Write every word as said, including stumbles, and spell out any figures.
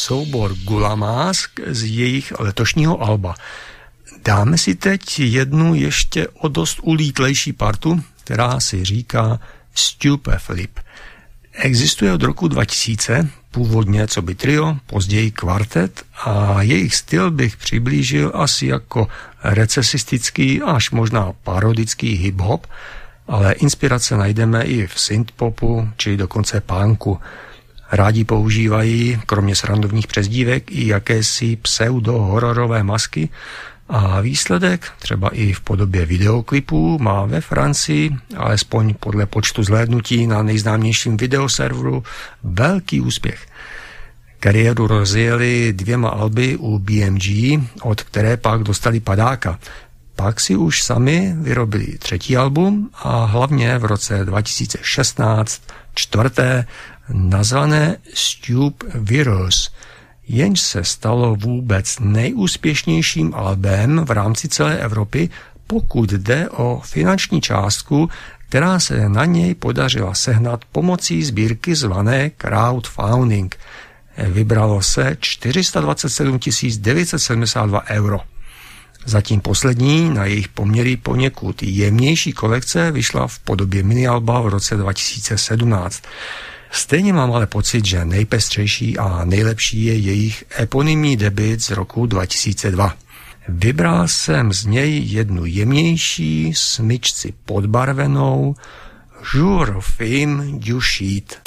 soubor Gula Mask z jejich letošního alba. Dáme si teď jednu ještě o dost ulítlejší partu, která si říká Stupeflip. Existuje od roku dva tisíce, původně co by trio, později kvartet a jejich styl bych přiblížil asi jako recesistický až možná parodický hip-hop, ale inspirace najdeme i v synthpopu či dokonce punku. Rádi používají, kromě srandovních přezdívek, i jakési pseudo-hororové masky a výsledek, třeba i v podobě videoklipů, má ve Francii, alespoň podle počtu zhlédnutí na nejznámějším videoserveru, velký úspěch. Kariéru rozjeli dvěma alby u B M G, od které pak dostali padáka. Pak si už sami vyrobili třetí album a hlavně v roce dva tisíce šestnáct čtvrté, nazvané Stup Virus, jenž se stalo vůbec nejúspěšnějším albem v rámci celé Evropy, pokud jde o finanční částku, která se na něj podařila sehnat pomocí sbírky zvané crowdfunding. Vybralo se čtyři sta dvacet sedm tisíc devět set sedmdesát dva euro. Zatím poslední, na jejich poměry poněkud jemnější kolekce, vyšla v podobě minialba v roce dva tisíce sedmnáct. Stejně mám ale pocit, že nejpestřejší a nejlepší je jejich eponymní debut z roku dva tisíce dva. Vybral jsem z něj jednu jemnější, smyčci podbarvenou Jour Film du Shit.